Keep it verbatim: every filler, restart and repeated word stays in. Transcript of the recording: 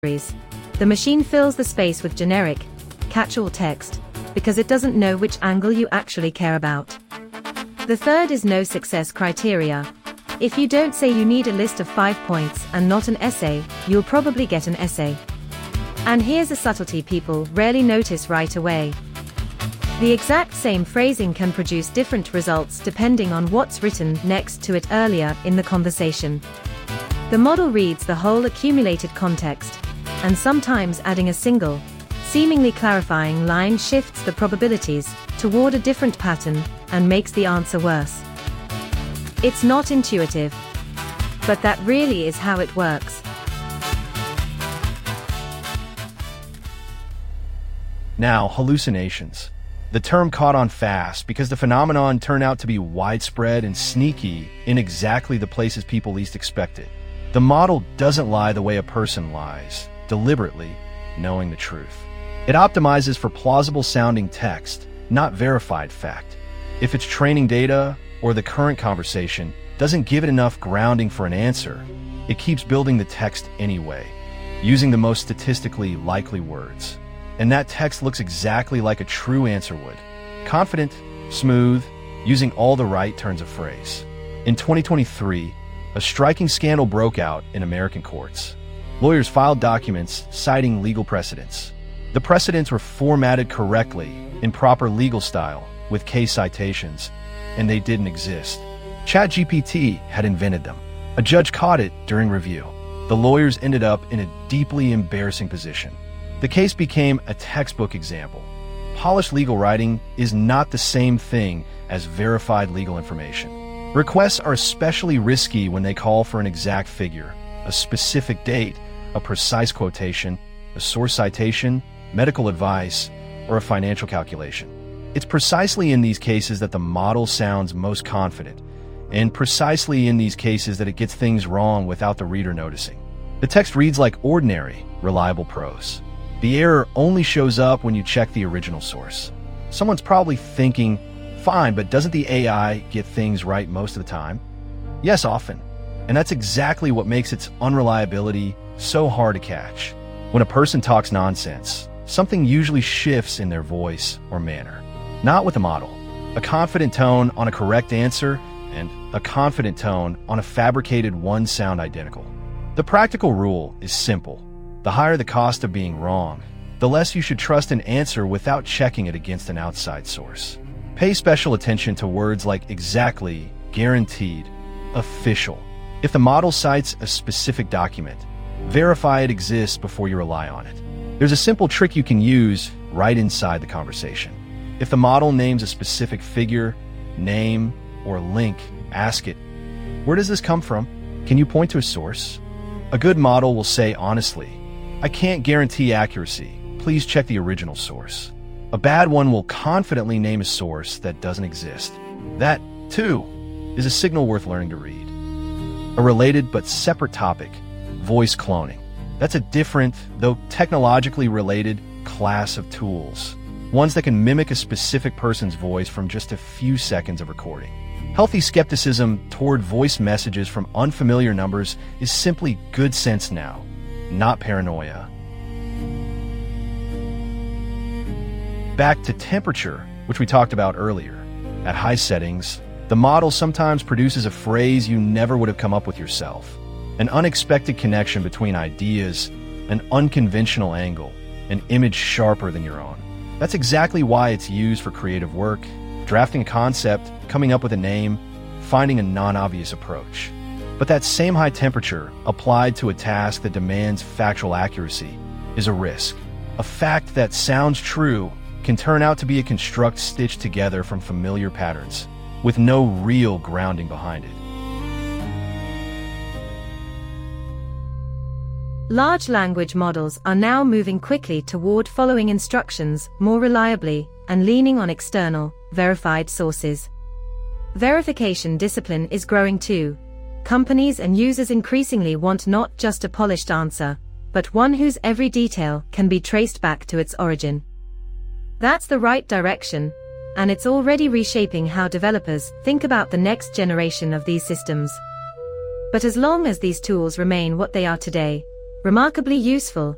The machine fills the space with generic, catch-all text, because it doesn't know which angle you actually care about. The third is no success criteria. If you don't say you need a list of five points and not an essay, you'll probably get an essay. And here's a subtlety people rarely notice right away. The exact same phrasing can produce different results depending on what's written next to it earlier in the conversation. The model reads the whole accumulated context, and sometimes adding a single, seemingly clarifying line shifts the probabilities toward a different pattern and makes the answer worse. It's not intuitive, but that really is how it works. Now, hallucinations. The term caught on fast because the phenomenon turned out to be widespread and sneaky in exactly the places people least expect it. The model doesn't lie the way a person lies, deliberately knowing the truth. It optimizes for plausible-sounding text, not verified fact. If its training data or the current conversation doesn't give it enough grounding for an answer, it keeps building the text anyway, using the most statistically likely words. And that text looks exactly like a true answer would. Confident, smooth, using all the right turns of phrase. In twenty twenty-three, a striking scandal broke out in American courts. Lawyers filed documents citing legal precedents. The precedents were formatted correctly in proper legal style with case citations, and they didn't exist. ChatGPT had invented them. A judge caught it during review. The lawyers ended up in a deeply embarrassing position. The case became a textbook example. Polished legal writing is not the same thing as verified legal information. Requests are especially risky when they call for an exact figure, a specific date, a precise quotation, a source citation, medical advice, or a financial calculation. It's precisely in these cases that the model sounds most confident, and precisely in these cases that it gets things wrong without the reader noticing. The text reads like ordinary, reliable prose. The error only shows up when you check the original source. Someone's probably thinking, fine, but doesn't the A I get things right most of the time? Yes, often. And that's exactly what makes its unreliability so hard to catch. When a person talks nonsense, something usually shifts in their voice or manner. Not with a model. A confident tone on a correct answer and a confident tone on a fabricated one sound identical. The practical rule is simple. The higher the cost of being wrong, the less you should trust an answer without checking it against an outside source. Pay special attention to words like exactly, guaranteed, official. If the model cites a specific document, verify it exists before you rely on it. There's a simple trick you can use right inside the conversation. If the model names a specific figure, name, or link, ask it, where does this come from? Can you point to a source? A good model will say honestly, I can't guarantee accuracy. Please check the original source. A bad one will confidently name a source that doesn't exist. That, too, is a signal worth learning to read. A related but separate topic, voice cloning. That's a different, though technologically related, class of tools. Ones that can mimic a specific person's voice from just a few seconds of recording. Healthy skepticism toward voice messages from unfamiliar numbers is simply good sense now, not paranoia. Back to temperature, which we talked about earlier. At high settings, the model sometimes produces a phrase you never would have come up with yourself. An unexpected connection between ideas, an unconventional angle, an image sharper than your own. That's exactly why it's used for creative work, drafting a concept, coming up with a name, finding a non-obvious approach. But that same high temperature, applied to a task that demands factual accuracy, is a risk. A fact that sounds true can turn out to be a construct stitched together from familiar patterns, with no real grounding behind it. Large language models are now moving quickly toward following instructions more reliably and leaning on external, verified sources. Verification discipline is growing too. Companies and users increasingly want not just a polished answer, but one whose every detail can be traced back to its origin. That's the right direction, and it's already reshaping how developers think about the next generation of these systems. But as long as these tools remain what they are today, remarkably useful,